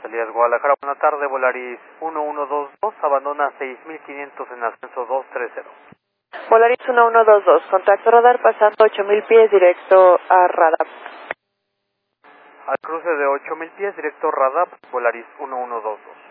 Elías Guadalajara, buena tarde, Volaris 1122, abandona 6500 en ascenso 230. Volaris 1122, contacto radar pasando 8000 pies directo a radar. Al cruce de 8000 pies directo radar, Volaris 1122.